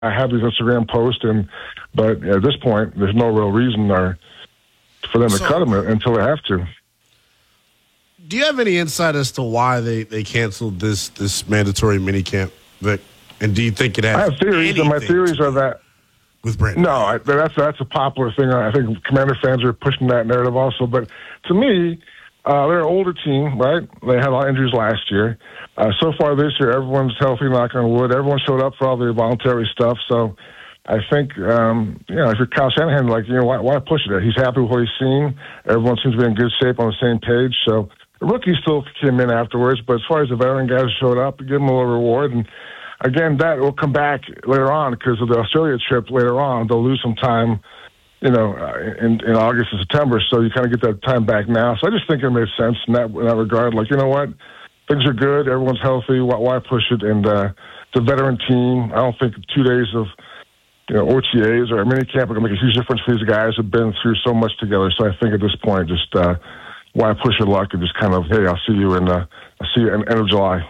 have these Instagram posts, but at this point, there's no real reason for them to cut him until they have to. Do you have any insight as to why they canceled this mandatory minicamp, Vic? And do you think it has? I have theories, and my theories are that with Brandon. No, that's a popular thing. I think Commander fans are pushing that narrative also. But to me, they're an older team, right? They had a lot of injuries last year. So far this year, everyone's healthy, knock on wood. Everyone showed up for all the voluntary stuff. So I think, if you're Kyle Shanahan, why push it? He's happy with what he's seen. Everyone seems to be in good shape on the same page. So the rookies still came in afterwards. But as far as the veteran guys who showed up, give them a little reward. And again, that will come back later on because of the Australia trip later on. They'll lose some time, in August and September. So you kind of get that time back now. So I just think it made sense in that regard. You know what? Things are good. Everyone's healthy. Why push it? And the veteran team, I don't think 2 days of OTAs or a mini camp are going to make a huge difference for these guys who've been through so much together. So I think at this point, just why push your luck and just kind of, hey, I'll see you in end of July.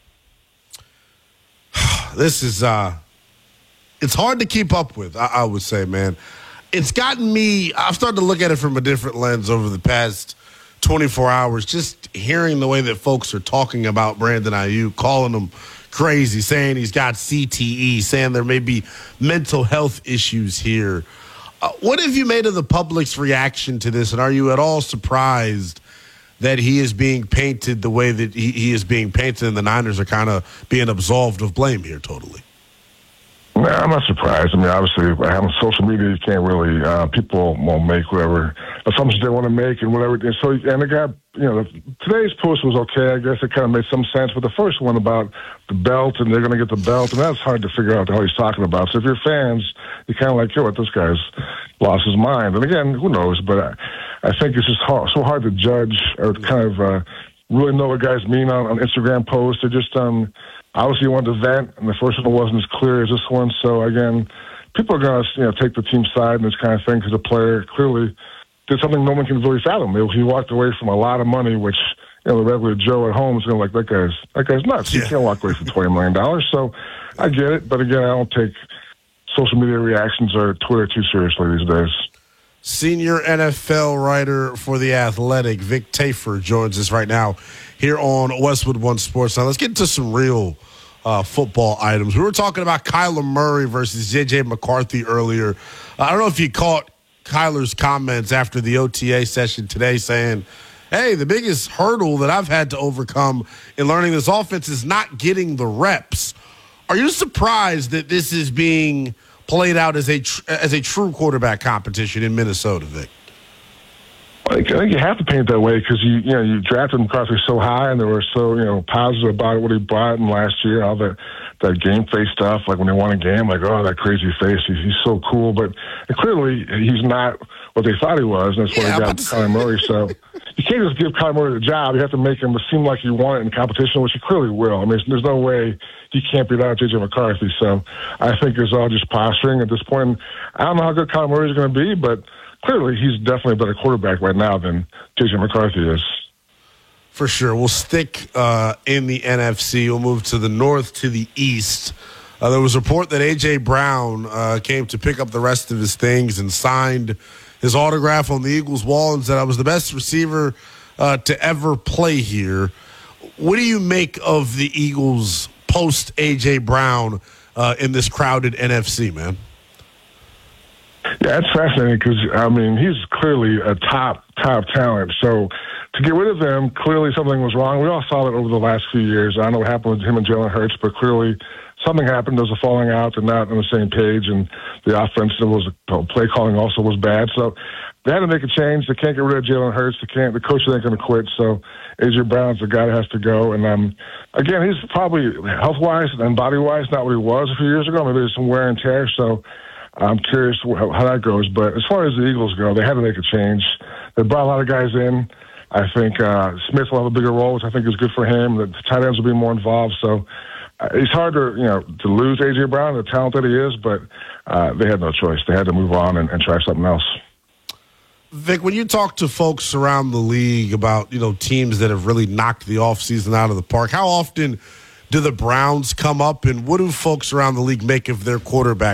This is it's hard to keep up with, I would say, man. It's gotten me, I've started to look at it from a different lens over the past 24 hours, just hearing the way that folks are talking about Brandon Aiyuk, calling him crazy, saying he's got CTE, saying there may be mental health issues here. What have you made of the public's reaction to this, and are you at all surprised that he is being painted the way that he is being painted and the Niners are kind of being absolved of blame here totally? No, I'm not surprised. I mean, obviously, having social media, you can't really, people won't make whatever assumptions they want to make and whatever. And so, and the guy, today's post was okay. I guess it kind of made some sense. But the first one about the belt and they're going to get the belt, and that's hard to figure out how he's talking about. So if you're fans, you're kind of like, what, this guy's lost his mind. And again, who knows? But I think it's just so hard to judge or kind of really know what guys mean on Instagram posts. They're just obviously you wanted to vent, and the first one wasn't as clear as this one. So again, people are going to take the team side and this kind of thing because the player clearly did something no one can really fathom. He walked away from a lot of money, which the regular Joe at home is going to like, that guy's nuts. Yeah. You can't walk away from $20 million. So I get it, but again, I don't take social media reactions or Twitter too seriously these days. Senior NFL writer for The Athletic, Vic Tafur, joins us right now here on Westwood One Sports. Now, let's get into some real football items. We were talking about Kyler Murray versus J.J. McCarthy earlier. I don't know if you caught Kyler's comments after the OTA session today saying, hey, the biggest hurdle that I've had to overcome in learning this offense is not getting the reps. Are you surprised that this is being played out as a true quarterback competition in Minnesota, Vic? I think you have to paint it that way because you drafted McCarthy so high, and they were so positive about what he brought in last year, all that game face stuff. Like when they won a game, like that crazy face, he's so cool. But clearly, he's not what they thought he was, and that's why they got Kyler Murray. So you can't just give Kyler Murray the job. You have to make him seem like you want it in competition, which he clearly will. I mean, there's no way he can't beat out J.J. McCarthy. So I think it's all just posturing at this point. I don't know how good Kyler Murray is going to be, but clearly he's definitely a better quarterback right now than J.J. McCarthy is. For sure. We'll stick in the NFC. We'll move to the north, to the east. There was a report that A.J. Brown came to pick up the rest of his things and signed his autograph on the Eagles' wall and said, I was the best receiver to ever play here. What do you make of the Eagles post A.J. Brown in this crowded NFC, man? Yeah, it's fascinating because, he's clearly a top talent. So to get rid of him, clearly something was wrong. We all saw that over the last few years. I don't know what happened with him and Jalen Hurts, but clearly something happened. There was a falling out. They're not on the same page, and the offense, play calling also was bad. So they had to make a change. They can't get rid of Jalen Hurts. The coach ain't going to quit. So A.J. Brown's the guy that has to go. And again, he's probably health-wise and body-wise not what he was a few years ago. Maybe there's some wear and tear. So I'm curious how that goes. But as far as the Eagles go, they had to make a change. They brought a lot of guys in. I think Smith will have a bigger role, which I think is good for him. The tight ends will be more involved. So it's hard to lose A.J. Brown, the talent that he is, but they had no choice. They had to move on and try something else. Vic, when you talk to folks around the league about, teams that have really knocked the offseason out of the park, how often do the Browns come up, and what do folks around the league make of their quarterback